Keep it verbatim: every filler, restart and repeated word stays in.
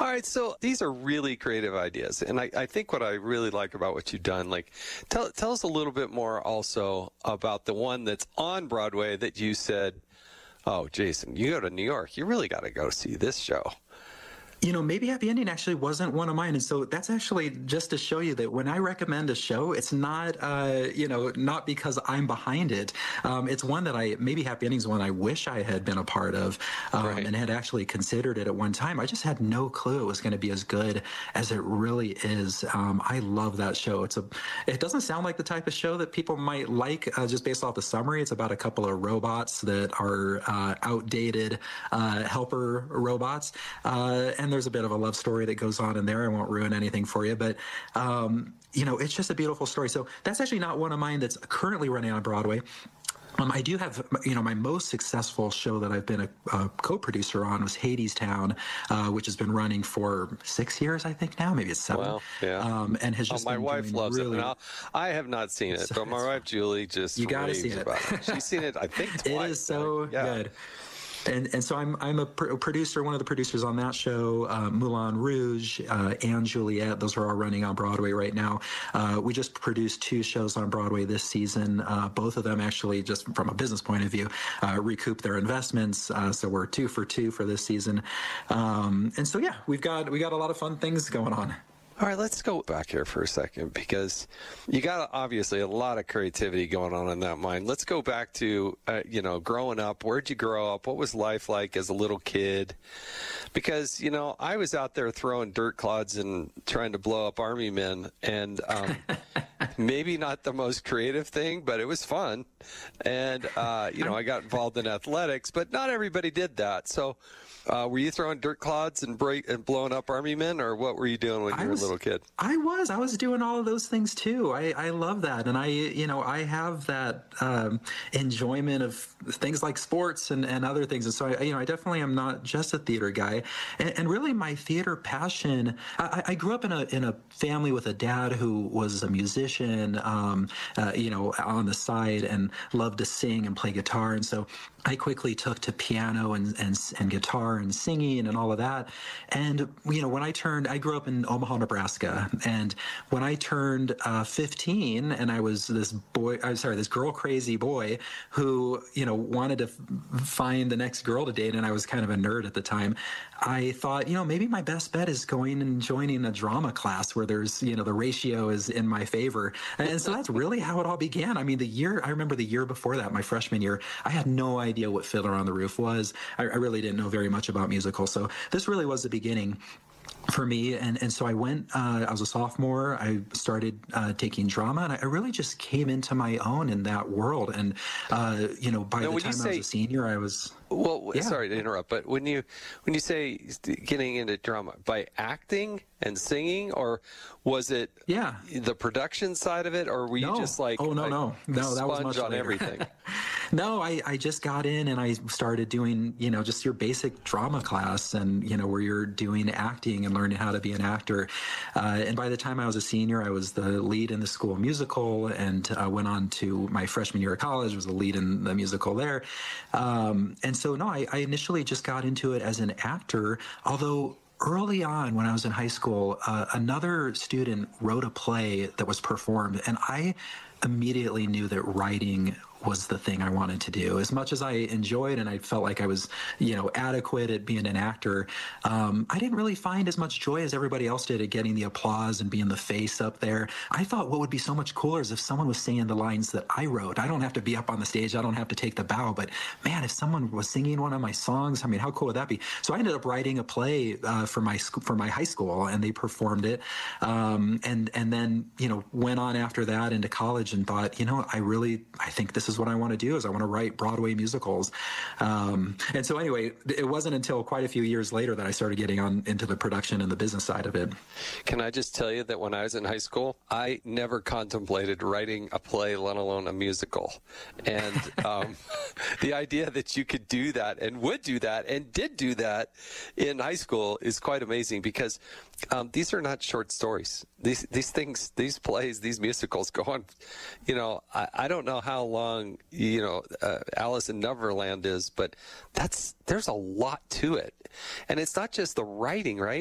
All right, so these are really creative ideas, and I, I think what I really like about what you've done, like, tell tell us a little bit more also about the one that's on Broadway that you said, oh, Jason, you go to New York, you really got to go see this show. You know, Maybe Happy Ending actually wasn't one of mine. And so that's actually just to show you that when I recommend a show, it's not, uh, you know, not because I'm behind it. Um, it's one that I, Maybe Happy Ending is one I wish I had been a part of um, right. and had actually considered it at one time. I just had no clue it was going to be as good as it really is. Um, I love that show. It's a, it doesn't sound like the type of show that people might like uh, just based off the summary. It's about a couple of robots that are uh, outdated uh, helper robots. Uh, and there's a bit of a love story that goes on in there. I won't ruin anything for you, but um, you know, it's just a beautiful story. So that's actually not one of mine that's currently running on Broadway. Um, I do have, you know, my most successful show that I've been a, a co-producer on was Hadestown, uh, which has been running for six years, I think now, maybe it's seven. Wow, yeah. Um, and has just oh, my been wife loves really... it. Now, I have not seen it, but my wife Julie just you gotta raves see it. about it. She's seen it, I think, twice. It is so yeah. good. And and so I'm I'm a pr- producer, one of the producers on that show, uh, Moulin Rouge uh, and Juliet. Those are all running on Broadway right now. Uh, we just produced two shows on Broadway this season. Uh, both of them actually, just from a business point of view, uh, recoup their investments. Uh, so we're two for two for this season. Um, and so yeah, we've got we got a lot of fun things going on. All right, let's go back here for a second because you got obviously a lot of creativity going on in that mind. Let's go back to, uh, you know, growing up. Where'd you grow up? What was life like as a little kid? Because, you know, I was out there throwing dirt clods and trying to blow up army men, and um, maybe not the most creative thing, but it was fun. And, uh, you know, I got involved in athletics, but not everybody did that. So uh, were you throwing dirt clods and break and blowing up army men, or what were you doing when you I were was, a little kid? I was. I was doing all of those things too. I, I love that. And I, you know, I have that um, enjoyment of things like sports and, and other things. And so, I, you know, I definitely am not just a theater guy. And, and really my theater passion, I, I grew up in a in a family with a dad who was a musician, um, uh, you know, on the side and loved to sing and play guitar. And so I quickly took to piano and, and, and guitar and singing and all of that. And, you know, when I turned, I grew up in Omaha, Nebraska. And when I turned uh, fifteen and I was this boy, I'm sorry, this girl crazy boy who, you know, wanted to f- find the next girl to date. And I was kind of a nerd at the time. I thought, you know, maybe my best bet is going and joining a drama class where there's, you know, the ratio is in my favor. And so that's really how it all began. I mean, the year, I remember the year before that, my freshman year, I had no idea what Fiddler on the Roof was. I, I really didn't know very much about musicals. So this really was the beginning for me. And, and so I went, uh, I was a sophomore, I started uh, taking drama, and I really just came into my own in that world. And, uh, you know, by now, the time say, I was a senior, I was... Well, yeah. sorry to interrupt, but when you when you say getting into drama, by acting and singing, or was it yeah. the production side of it, or were you no. just like oh no no no that was much on later. everything? No, I, I just got in and I started doing, you know, just your basic drama class, and, you know, where you're doing acting and learning how to be an actor. Uh, and by the time I was a senior, I was the lead in the school musical, and uh, went on to my freshman year of college, was the lead in the musical there. Um, and so, no, I, I initially just got into it as an actor, although early on when I was in high school, uh, another student wrote a play that was performed, and I immediately knew that writing was the thing I wanted to do. As much as I enjoyed and I felt like I was, you know, adequate at being an actor, um, I didn't really find as much joy as everybody else did at getting the applause and being the face up there. I thought what would be so much cooler is if someone was singing the lines that I wrote. I don't have to be up on the stage. I don't have to take the bow. But man, if someone was singing one of my songs, I mean, how cool would that be? So I ended up writing a play uh, for my sc- for my high school, and they performed it. Um, and and then, you know, went on after that into college and thought, you know, I really, I think this is what I want to do, is I want to write Broadway musicals. Um, and so anyway, it wasn't until quite a few years later that I started getting on into the production and the business side of it. Can I just tell you that when I was in high school, I never contemplated writing a play, let alone a musical. And um, the idea that you could do that and would do that and did do that in high school is quite amazing, because um, these are not short stories. These these things, these plays, these musicals go on, you know, I, I don't know how long, you know, uh, Alice in Neverland is, but that's there's a lot to it. And it's not just the writing, right?